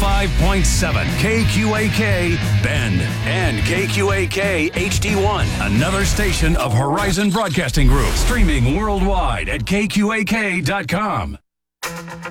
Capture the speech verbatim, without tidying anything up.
five point seven K Q A K Bend and K Q A K H D one, another station of Horizon Broadcasting Group, streaming worldwide at K Q A K dot com.